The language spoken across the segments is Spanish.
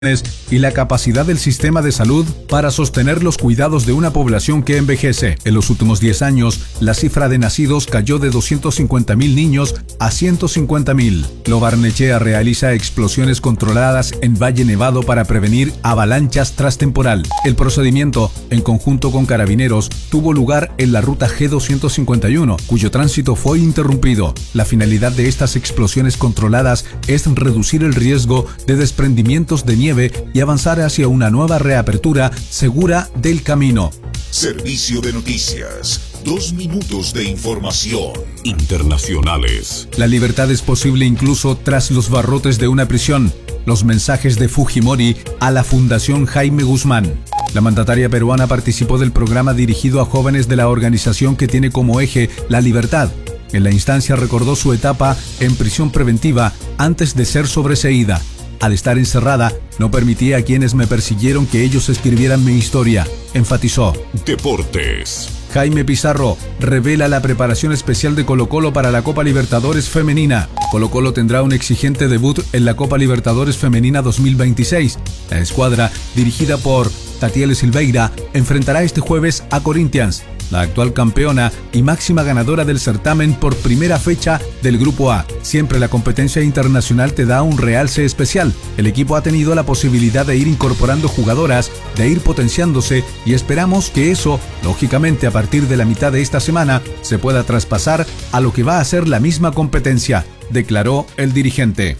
y la capacidad del sistema de salud para sostener los cuidados de una población que envejece. En los últimos 10 años, la cifra de nacidos cayó de 250.000 niños a 150.000. Lo Barnechea realiza explosiones controladas en Valle Nevado para prevenir avalanchas tras temporal. El procedimiento, en conjunto con carabineros, tuvo lugar en la ruta G251, cuyo tránsito fue interrumpido. La finalidad de estas explosiones controladas es reducir el riesgo de desprendimientos de nieve y avanzar hacia una nueva reapertura segura del camino. Servicio de noticias. 2 minutos de información. Internacionales. La libertad es posible incluso tras los barrotes de una prisión. Los mensajes de Fujimori a la Fundación Jaime Guzmán. La mandataria peruana participó del programa dirigido a jóvenes de la organización que tiene como eje la libertad. En la instancia recordó su etapa en prisión preventiva antes de ser sobreseída. Al estar encerrada, no permití a quienes me persiguieron que ellos escribieran mi historia, enfatizó. Deportes. Jaime Pizarro revela la preparación especial de Colo-Colo para la Copa Libertadores Femenina. Colo-Colo tendrá un exigente debut en la Copa Libertadores Femenina 2026. La escuadra, dirigida por Tatiele Silveira, enfrentará este jueves a Corinthians, la actual campeona y máxima ganadora del certamen por primera fecha del Grupo A. Siempre la competencia internacional te da un realce especial. El equipo ha tenido la posibilidad de ir incorporando jugadoras, de ir potenciándose y esperamos que eso, lógicamente a partir de la mitad de esta semana, se pueda traspasar a lo que va a ser la misma competencia, declaró el dirigente.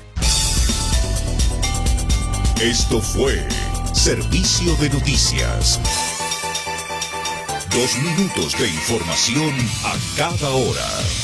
Esto fue Servicio de Noticias. 2 minutos de información a cada hora.